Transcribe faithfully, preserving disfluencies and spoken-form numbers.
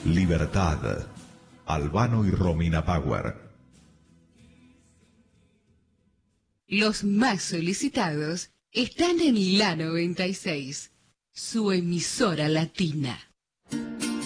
Libertad. Albano y Romina Power. Los más solicitados están en la noventa y seis, su emisora latina.